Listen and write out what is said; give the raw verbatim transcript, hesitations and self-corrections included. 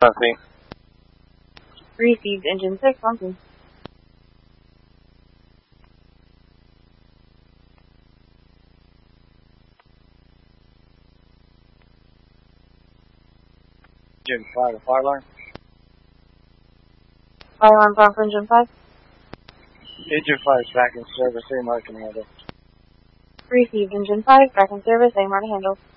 Something. Received engine six, something. Engine five, fire alarm. Fire alarm Bronco engine five. Engine five is back in service, same mark can handle. Received engine five, back in service, A M R to handle.